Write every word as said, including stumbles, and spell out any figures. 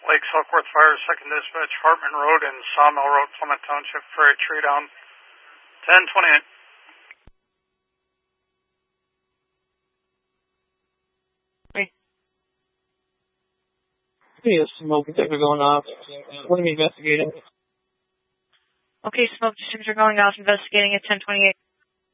Lake Selkworth Fire, second dispatch, Hartman Road and Sawmill Road, Plymouth Township, for a tree down, ten twenty-eight. Hey, a smoke detector going off. What are we investigating? Okay, smoke detector going off, investigating at ten twenty-eight.